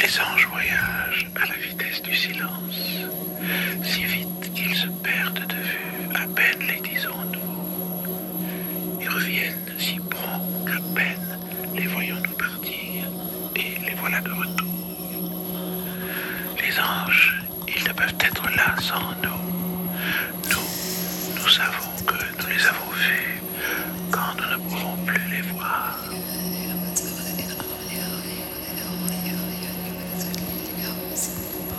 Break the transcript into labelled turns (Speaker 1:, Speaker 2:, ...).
Speaker 1: Les anges voyagent à la vitesse du silence, si vite qu'ils se perdent de vue, à peine les disons-nous. Ils reviennent si prompt qu'à peine les voyons-nous partir, et les voilà de retour. Les anges, ils ne peuvent être là sans nous. Nous savons que nous les avons vus.